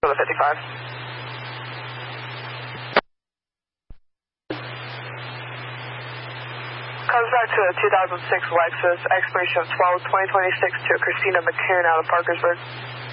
for the 55. Comes back to a 2006 Lexus, expiration of 12/2026 to Christina McCann out of Parkersburg.